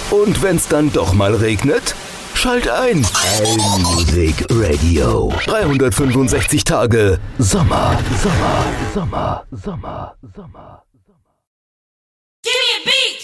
Und wenn's dann doch mal regnet? Schalt ein. L-Music Radio. 365 Tage Sommer, Sommer, Sommer, Sommer, Sommer. Give me a beat!